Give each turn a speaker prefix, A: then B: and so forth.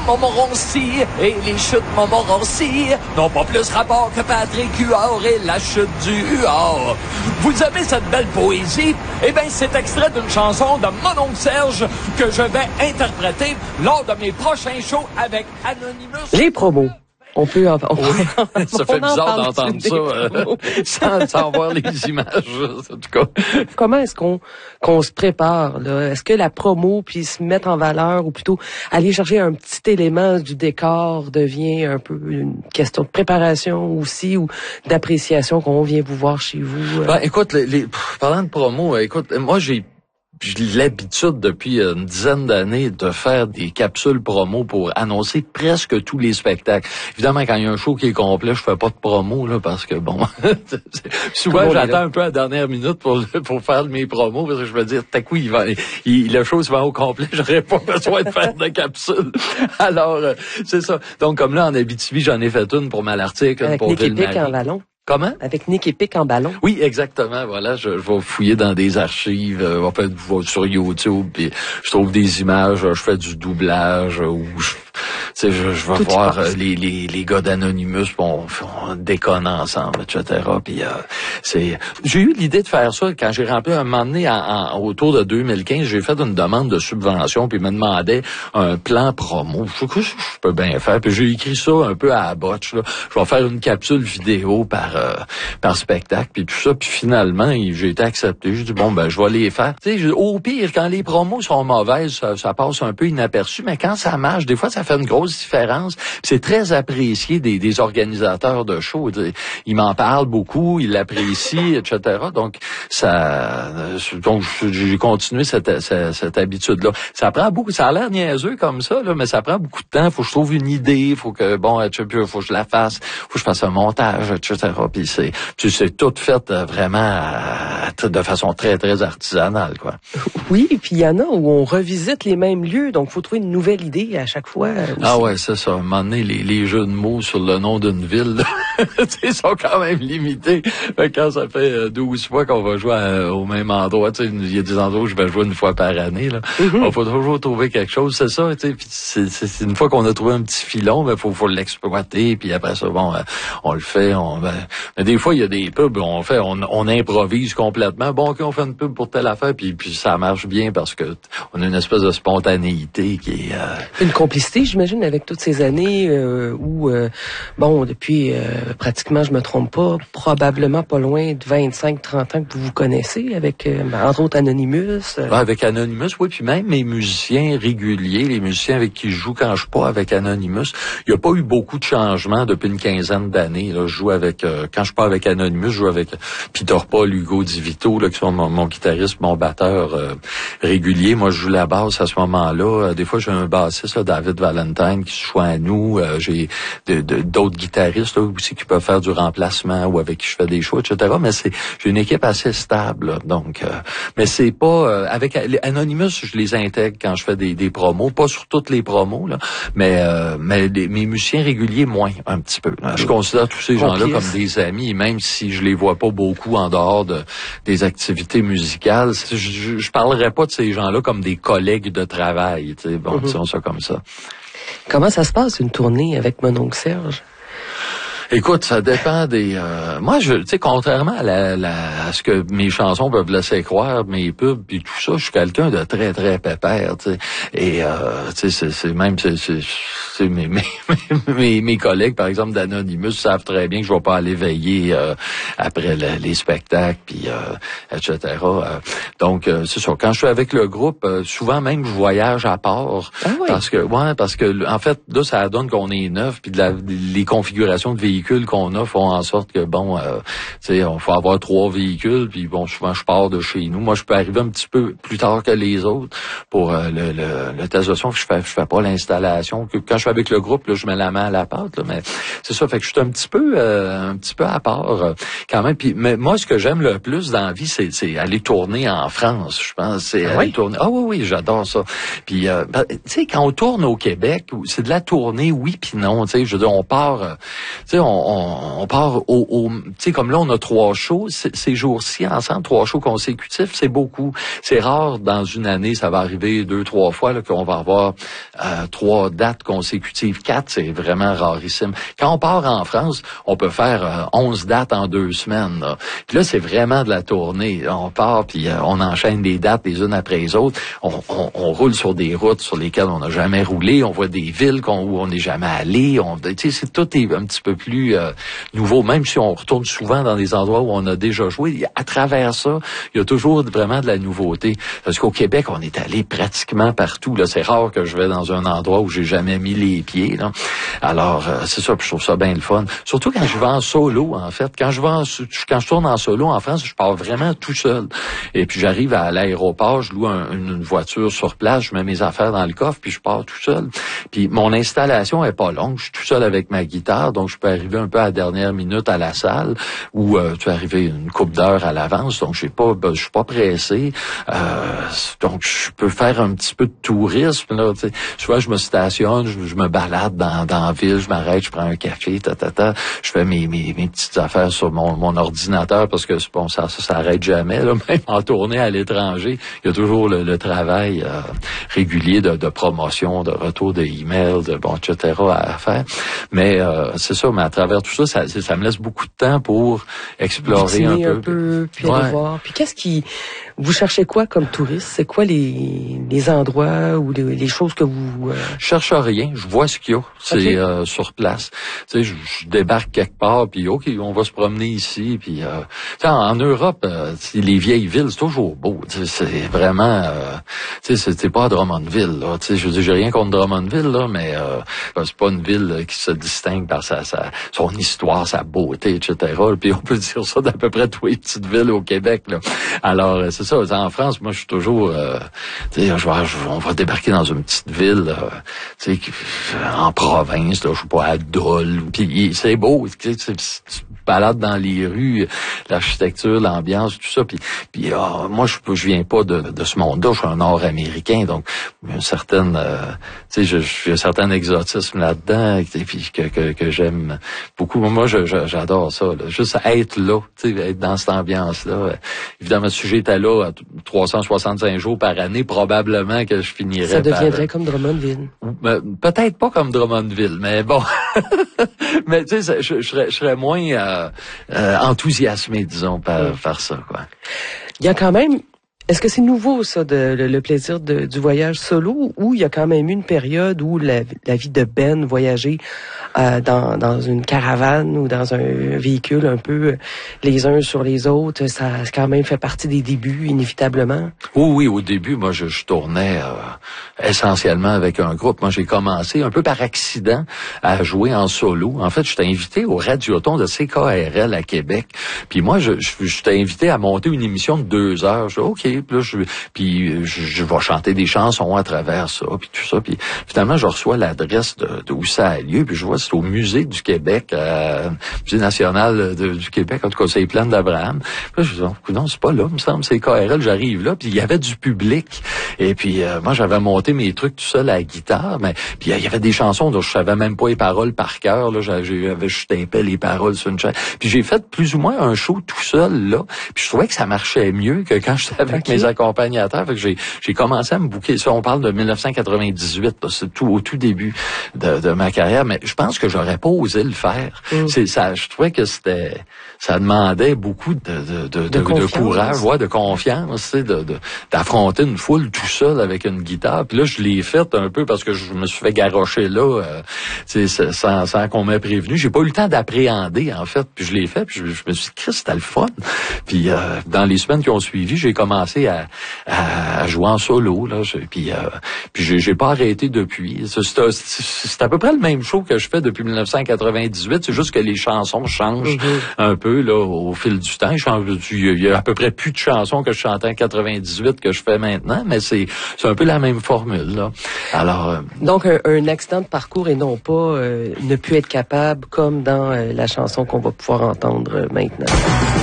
A: Montmorency et les chutes Montmorency n'ont pas plus rapport que Patrick Huard et la chute du Huard. Vous aimez cette belle poésie? Eh bien, c'est extrait d'une chanson de mon oncle Serge que je vais interpréter lors de mes prochains shows avec Anonymous.
B: Les promos. On peut en
C: oui, ça fait bizarre d'entendre ça sans voir les images, en tout cas.
B: Comment est-ce qu'on se prépare, là? Est-ce que la promo puis se mettre en valeur ou plutôt aller chercher un petit élément du décor devient un peu une question de préparation aussi ou d'appréciation qu'on vient vous voir chez vous?
C: Ben, écoute, parlant de promo, écoute, moi j'ai l'habitude depuis une dizaine d'années de faire des capsules promo pour annoncer presque tous les spectacles. Évidemment, quand il y a un show qui est complet, je fais pas de promo là parce que bon, souvent j'attends un peu à la dernière minute pour faire mes promos parce que je me dis, t'as coup le show se vend au complet, j'aurais pas besoin de faire de capsules. Alors c'est ça. Donc comme là en Abitibi, j'en ai fait une pour Malartic, une pour Ville-Marie.
B: En ballon.
C: Comment?
B: Avec Nick Epic en ballon.
C: Oui, exactement. Voilà, je vais fouiller dans des archives, en fait, sur YouTube, puis je trouve des images, je fais du doublage, ou je vais voir les gars d'Anonymous, on déconne ensemble, etc. Puis j'ai eu l'idée de faire ça quand j'ai rempli un moment donné autour de 2015, j'ai fait une demande de subvention, puis ils me demandaient un plan promo. Je peux bien faire, puis j'ai écrit ça un peu à la botche, là. Je vais faire une capsule vidéo par spectacle, puis tout ça, puis finalement, j'ai été accepté. J'ai dit, bon, ben, je vais les faire. Tu sais, au pire, quand les promos sont mauvaises, ça passe un peu inaperçu, mais quand ça marche, des fois, ça fait une grosse différence. Puis c'est très apprécié des organisateurs de shows. Ils m'en parlent beaucoup, ils l'apprécient, etc. Donc, j'ai continué cette habitude-là. Ça prend beaucoup, ça a l'air niaiseux comme ça, là, mais ça prend beaucoup de temps. Faut que je trouve une idée, faut que je la fasse, faut que je fasse un montage, etc. Puis c'est tout fait vraiment de façon très, très artisanale, quoi.
B: Oui, puis il y en a où on revisite les mêmes lieux, donc faut trouver une nouvelle idée à chaque fois. Aussi.
C: Ah ouais, c'est ça. À un moment donné, les jeux de mots sur le nom d'une ville, ils sont quand même limités. Quand ça fait 12 fois qu'on va jouer au même endroit, il y a des endroits où je vais jouer une fois par année, là. Il faut toujours trouver quelque chose, c'est ça. Puis c'est une fois qu'on a trouvé un petit filon, ben faut l'exploiter, puis après ça, bon, on le fait, mais des fois, il y a des pubs, on improvise complètement. Bon, OK, on fait une pub pour telle affaire, puis ça marche bien parce que on a une espèce de spontanéité qui est...
B: Une complicité, j'imagine, avec toutes ces années où, depuis pratiquement, je me trompe pas, probablement pas loin de 25-30 ans que vous vous connaissez avec, entre autres, Anonymous.
C: Avec Anonymous, oui, puis même mes musiciens réguliers, les musiciens avec qui je joue quand je suis pas avec Anonymous, il n'y a pas eu beaucoup de changements depuis une quinzaine d'années. Là, je joue avec, quand je suis pas avec Anonymous, je joue avec Peter Paul, Hugo Di Vito, là, qui sont mon guitariste, mon batteur régulier. Moi, je joue la basse à ce moment-là. Des fois, j'ai un bassiste, là, David Valentine, qui se joint à nous. J'ai d'autres guitaristes là, aussi qui peuvent faire du remplacement ou avec qui je fais des choix, etc. Mais j'ai une équipe assez stable. Là, donc, mais c'est pas avec Anonymous, je les intègre quand je fais des promos, pas sur toutes les promos, là, mais mes musiciens réguliers moins un petit peu. Là. Je considère tous ces gens-là comme des amis, même si je les vois pas beaucoup en dehors des activités musicales. Je parlerais pas de ces gens-là comme des collègues de travail. Disons ça comme ça.
B: Comment ça se passe une tournée avec mon oncle Serge?
C: Écoute, ça dépend des... moi, tu sais, contrairement à ce que mes chansons peuvent laisser croire, mes pubs puis tout ça, je suis quelqu'un de très, très pépère, tu sais. Et, tu sais, c'est mes collègues, par exemple, d'Anonymous, savent très bien que je vais pas aller veiller après les spectacles, puis etc. Donc, c'est ça. Quand je suis avec le groupe, souvent même, je voyage à part.
B: Ah oui.
C: Parce que, en fait, là, ça donne qu'on est neuf, puis les configurations de véhicules qu'on a font en sorte que, tu sais, on faut avoir 3 véhicules, puis bon, souvent, je pars de chez nous. Moi, je peux arriver un petit peu plus tard que les autres pour le test de son. Je fais pas l'installation. Quand je suis avec le groupe, là, je mets la main à la pâte, là, mais c'est ça. Fait que je suis un petit peu à part quand même. Puis, mais moi, ce que j'aime le plus dans la vie, c'est aller tourner en France. Je pense, c'est aller tourner. Ah oui, j'adore ça. Puis, tu sais, quand on tourne au Québec, c'est de la tournée, oui, puis non. Tu sais, je veux dire, on part, tu sais, on part tu sais, comme là, on a 3 shows ces jours-ci ensemble, 3 shows consécutifs, c'est beaucoup. C'est rare dans une année, ça va arriver 2-3 fois là, qu'on va avoir 3 dates consécutives. 4, c'est vraiment rarissime. Quand on part en France, on peut faire 11 dates en 2 semaines. Là. Puis là, c'est vraiment de la tournée. On part, puis on enchaîne des dates les unes après les autres. On roule sur des routes sur lesquelles on n'a jamais roulé. On voit des villes où on n'est jamais allé. Tu sais, tout est un petit peu plus nouveau. Même si on retourne souvent dans des endroits où on a déjà joué, à travers ça, il y a toujours vraiment de la nouveauté. Parce qu'au Québec, on est allé pratiquement partout. Là, c'est rare que je vais dans un endroit où j'ai jamais mis les pieds. Là. Alors, c'est ça, puis je trouve ça bien le fun. Surtout quand je vais en solo, en fait. Quand je tourne en solo en France, je pars vraiment tout seul. Et puis j'arrive à l'aéroport, je loue une voiture sur place, je mets mes affaires dans le coffre, puis je pars tout seul. Puis mon installation est pas longue, je suis tout seul avec ma guitare, donc je peux arriver un peu à la dernière minute à la salle, ou tu peux arriver une couple d'heures à l'avance, donc je suis pas pressé. Donc je peux faire un petit peu de tourisme. Là, souvent je me stationne, je me balade dans la ville, je m'arrête, je prends un café, je fais mes petites affaires sur mon ordinateur parce que bon ça s'arrête jamais. Là, même en tournée à l'étranger, il y a toujours le travail régulier de promotion, de retour de emails, etc. à faire. Mais c'est ça, mais à travers tout ça, ça me laisse beaucoup de temps pour explorer un peu.
B: Puis aller voir. Puis vous cherchez quoi comme touriste? C'est quoi les endroits ou les choses que vous...
C: Je cherche rien. Je vois ce qu'il y a. C'est sur place. Tu sais, je débarque quelque part, puis OK, on va se promener ici. Puis en Europe, les vieilles villes, c'est toujours beau. C'est vraiment... tu sais, c'est pas à Drummondville. Là. Tu sais, je veux dire, j'ai rien contre Drummondville, là, mais c'est pas une ville qui se distingue par son histoire, sa beauté, etc. Puis on peut dire ça d'à peu près toutes les petites villes au Québec. Là. Alors, c'est ça. En France, moi, je suis toujours... tu sais, on va débarquer dans une petite ville, tu sais, en province, là, je sais pas, à Dole. Puis c'est beau, tu sais, tu balades dans les rues, l'architecture, l'ambiance, tout ça. Puis moi, je viens pas de ce monde-là. Je suis un Nord-Américain, donc il y a une certaine... tu sais, j'ai un certain exotisme là-dedans, puis que j'aime beaucoup. Moi, j'adore ça. Là. Juste être là, tu sais, être dans cette ambiance-là. Évidemment, si j'étais là à 365 jours par année, probablement que je finirais
B: Ça deviendrait comme Drummondville.
C: Peut-être pas comme Drummondville, mais bon. Mais tu sais, je serais moins enthousiasmé, disons, par ça, quoi.
B: Il y a quand même... Est-ce que c'est nouveau, ça, le plaisir du voyage solo, ou il y a quand même eu une période où la vie de Ben, voyager dans une caravane ou dans un véhicule un peu les uns sur les autres, ça a quand même fait partie des débuts, inévitablement?
C: Oui, au début, moi, je tournais essentiellement avec un groupe. Moi, j'ai commencé un peu par accident à jouer en solo. En fait, j'étais invité au Radioton de CKRL à Québec. Puis moi, j'étais invité à monter une émission de 2 heures. Je dis, OK, puis je vais chanter des chansons à travers ça, puis tout ça. Puis finalement, je reçois l'adresse de où ça a lieu, puis je vois c'est au Musée du Québec, Musée national du Québec, en tout cas, c'est les Plaines d'Abraham. Puis là, je dis, non, c'est pas là, il me semble, c'est KRL, j'arrive là, puis il y avait du public. Et puis moi, j'avais monté mes trucs tout seul à la guitare, mais puis il y avait des chansons dont je savais même pas les paroles par cœur, là, je tapais les paroles sur une chaîne. Puis j'ai fait plus ou moins un show tout seul, là, puis je trouvais que ça marchait mieux que quand j'étais avec mes accompagnateurs. Fait que j'ai commencé à me booker. Ça, on parle de 1998, là, c'est au tout début de ma carrière, mais je pense que j'aurais pas osé le faire. C'est ça, je trouvais que ça demandait beaucoup de courage, de confiance, tu sais, d'affronter une foule tout seul avec une guitare. Puis là, je l'ai fait un peu parce que je me suis fait garrocher là, tu sais, sans qu'on m'ait prévenu. J'ai pas eu le temps d'appréhender, en fait. Puis je l'ai fait, puis je me suis dit, Christ, c'était le fun. Puis dans les semaines qui ont suivi, j'ai commencé commencé à jouer en solo, là. Puis j'ai pas arrêté depuis. C'est à peu près le même show que je fais depuis 1998. C'est juste que les chansons changent un peu, là, au fil du temps. Il y a à peu près plus de chansons que je chantais en 98 que je fais maintenant, mais c'est un peu la même formule, là. Alors.
B: Donc, un accident de parcours et non pas ne plus être capable, comme dans la chanson qu'on va pouvoir entendre maintenant.